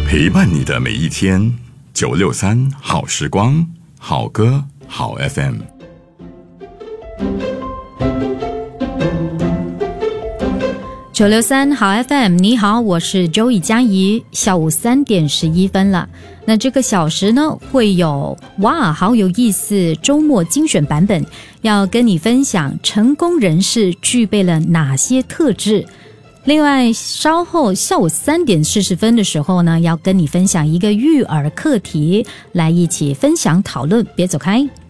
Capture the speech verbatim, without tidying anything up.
陪伴你的每一天，九六三好时光，好歌好 F M。 九六三好 F M， 你好，我是 Joey 嘉怡。下午三点十一分了，那这个小时呢会有哇，好有意思，周末精选版本，要跟你分享成功人士具备了哪些特质。另外，稍后下午三点四十分的时候呢，要跟你分享一个育儿课题，来一起分享讨论，别走开。